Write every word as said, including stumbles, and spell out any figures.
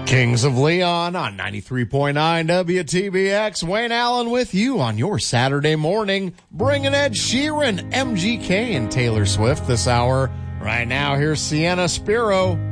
Kings of Leon on ninety-three point nine W T B X. Wayne Allen with you on your Saturday morning, bringing Ed Sheeran, M G K, and Taylor Swift this hour. Right now, here's Sienna Spiro.